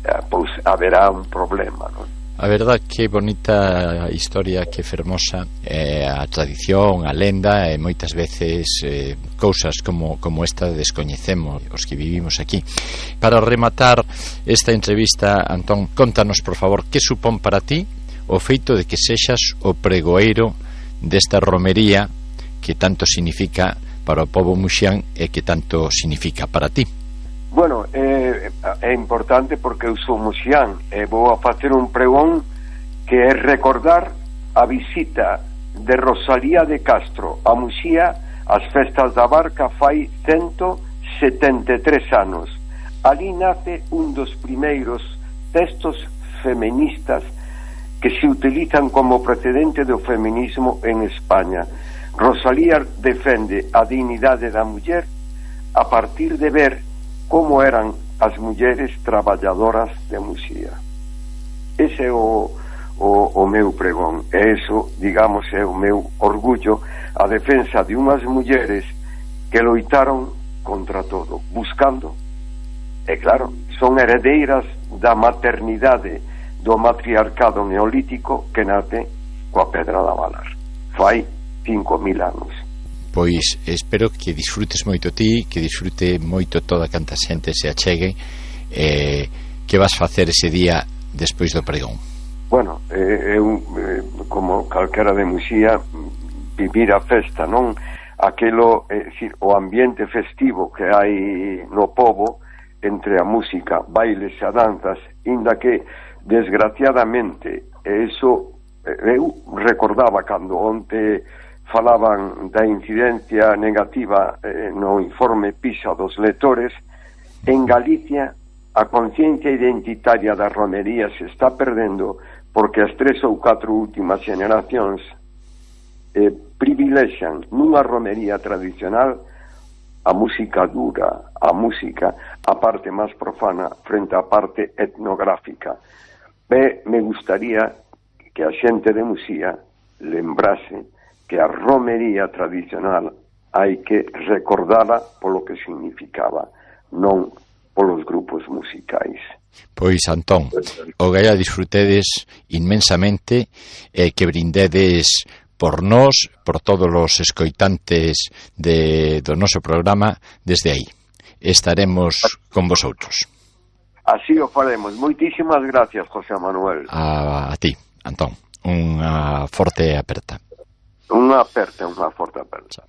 pois haberá un problema, non? A verdad que bonita historia, que fermosa, a tradición, a lenda, e moitas veces cousas como esta descoñecemos os que vivimos aquí. Para rematar esta entrevista, Antón, contanos por favor que supón para ti o feito de que sexas o pregoeiro desta romería que tanto significa para o pobo muxián e que tanto significa para ti. Bueno, é importante porque eu sou muxián e vou a facer un pregón que é recordar a visita de Rosalía de Castro a Muxía ás festas da Barca fai 173 anos. Ali nace un dos primeiros textos feministas que se utilizan como precedente do feminismo en España. Rosalía defende a dignidade da muller a partir de ver como eran as mulleres traballadoras de Muxía. Ese é o meu pregón, e eso, digamos, é o meu orgullo, a defensa de unhas mulleres que loitaron contra todo, buscando, e claro, son heredeiras da maternidade do matriarcado neolítico que nace coa pedra da Valar fai 5.000 anos. Pois espero que disfrutes moito ti, que disfrute moito toda canta xente se achegue. Que vas facer ese día despois do pregón? Bueno, eu como calquera de Muxía, vivir a festa, non? Aquelo, o ambiente festivo que hai no pobo entre a música, bailes e danzas, inda que desgraciadamente eso eu recordaba cando onte falaban da incidencia negativa no informe PISA dos lectores. En Galicia a conciencia identitaria da romería se está perdendo porque as 3 ou 4 últimas generacións privilexan nunha romería tradicional a música dura, a música, a parte máis profana frente á parte etnográfica. Me gustaría que a xente de Muxía lembrase que a romería tradicional hai que recordala polo que significaba, non polos grupos musicais. Pois, Antón, o gaia disfrutedes inmensamente e que brindedes por nós, por todos os escoitantes do noso programa desde aí. Estaremos con vosotros. Así o faremos. Moitísimas gracias, José Manuel. A ti, Antón. Unha forte aperta. Unha forte aperta.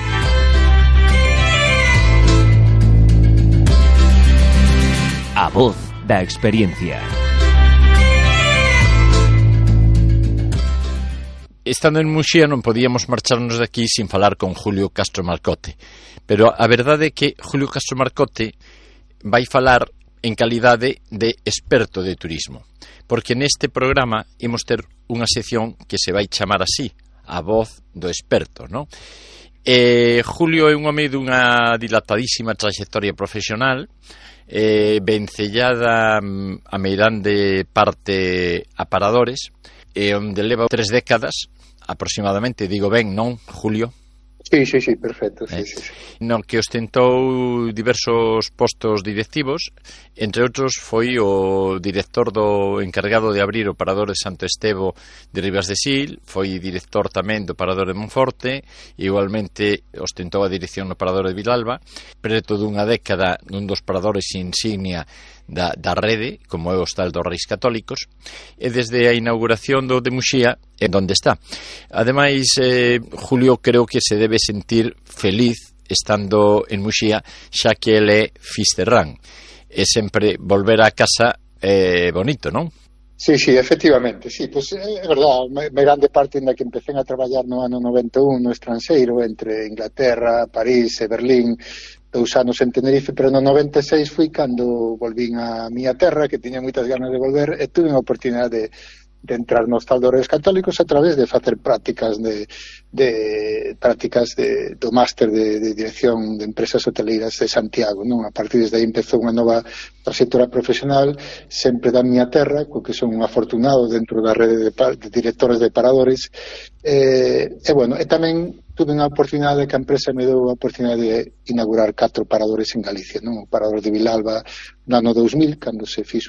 A voz da experiencia. Estando en Muxía non podíamos marcharnos de aquí sin falar con Julio Castro Marcote. Pero a verdade é que Julio Castro Marcote vai falar en calidade de experto de turismo. Porque neste programa imos ter unha sección que se vai chamar así, a voz do experto, non? Julio é un home dunha dilatadísima trayectoria profesional, vencellada a meirande parte a paradores, onde leva 3 décadas aproximadamente, digo ben, non, Julio? Sí, perfecto. Sí. No que ostentou diversos postos directivos, entre outros foi o director do encargado de abrir o parador de Santo Estevo de Ribas de Sil, foi director tamén do parador de Monforte, e igualmente ostentou a dirección no parador de Vilalba, preto dunha década nun dos paradores insignia da rede, como é o Hostal dos Reis Católicos, e desde a inauguración do de Muxía, en donde está. Ademais, Julio creo que se debe sentir feliz estando en Muxía, xa que ele é fisterrán, e sempre volver a casa é bonito, non? Sí, efectivamente, sí, pues é verdad, me grande parte na que empecé a traballar no ano 91 no estranxeiro, entre Inglaterra, París e Berlín, 2 anos en Tenerife, pero no 96 fui cando volvín a miña terra, que tiña moitas ganas de volver, e tuve a oportunidade de entrar no Hostal dos Reis Católicos a través de facer prácticas do máster de dirección de empresas hoteleiras de Santiago, non? A partir desde aí empezou unha nova trayectoria profesional sempre da miña terra, co que son un afortunado dentro da rede de directores de paradores, e tamén tuve unha oportunidade que a empresa me deu a oportunidade de inaugurar 4 paradores en Galicia, non? O parador de Vilalba no ano 2000, cando se fixo